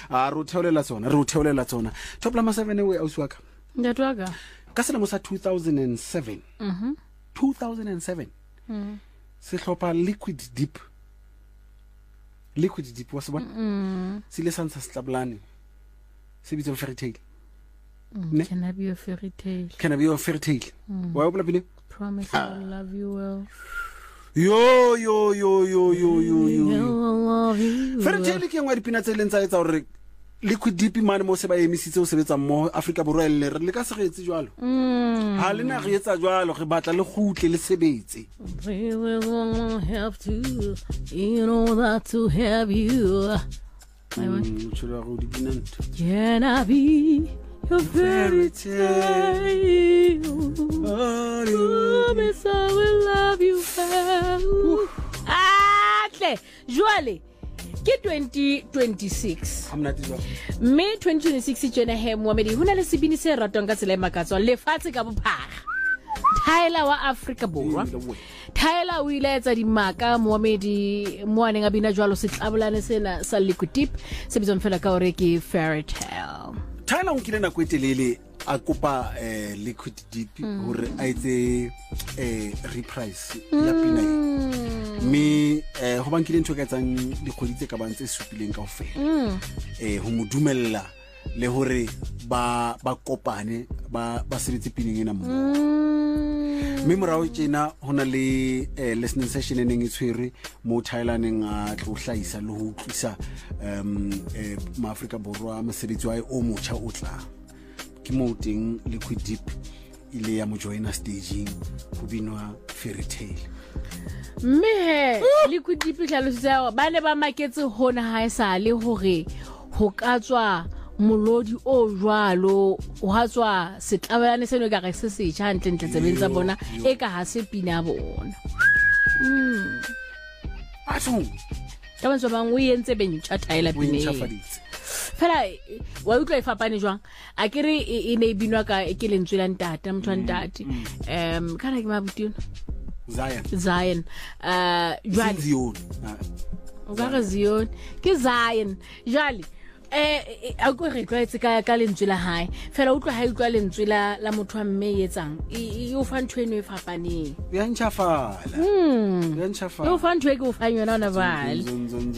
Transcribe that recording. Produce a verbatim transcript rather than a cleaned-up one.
a re o theolela tsona re o theolela tsona top number seven we auswaka ndatwaga ka selemo sa two thousand seven mhm two thousand seven mhm se hlopha Liquid Deep Liquid Deep was one mhm sile sansa Slablane se bitso Fairy Tale ne can I be a fairy tale can I be a fairy tale wa bola pele promise I'll love you well yo yo yo yo yo yo yo I'll love you Fairy Tale ke ngwa dipina tse lentsa etsa hore Liquid Deep man mo se ba emisitse o sebetsa mo Africa Borwa le re le ka se getse jwalo mm ha lena re etsa jwalo re batla le gutle le sebetse we will have to you know that to have you mm tsholo go dipina ntho can I be your fairy tale promise I will love you well atle jwale ke twenty twenty-six amna tizwa me twenty twenty-six jena he Mohamedi hona le sebini se ratwang ka tsela e makatswa le fatse ka bophara Tyler wa Africa Borwa Tyler o ile etsa dimaka Mohamedi moaneng a bina jwalo setlabolane sena sa Liquid Deep se bitsong fela ka hore ke fairy tale Tyler o kile na kwetelele a kopa eh Liquid Deep hore a etse eh reprise ya pina e me eh ho bankile ntho ka tsang dikgodi tse ka bantse supileng ka ofela eh ho modumella le hore ba ba kopane ba ba sebetse pineng ena mo me morao tsena hona le listening session eneng e tshwere mo Thailandeng a tlo hlaisa le ho tlisa um eh ma Africa Borwa mosebetsi wa o motsha o tla ke mo teng Liquid Deep ile ya mo joina staging ho binwa Fairy Tale me Liquid Deep hlalositse ba ne ba maketse hona ha isa le hore ho katswa molodi o jwalo o hatswa setlabalane seno ka re se se tja ntle ntle tsebenza bona e ka ha se pina bona mm atong ka bantsho bang o yentse bentša Tyler pine fela wa utlwa ifapane jwang a kere e ne binwa ka ke lentswe la ntata motho wa ntate em kana ke mabutino Zion Zion uh Zion o ka re Zion ke Zion jali eh a go re tlwaetse ka ka lentswe la hae fela utlwa ha utlwa lentswe la la motho wa mme yetsang e o fa ntwe eno e fapaneng ya ntshafala mm ya ntshafala o fa ntwe ke o fa yona na bale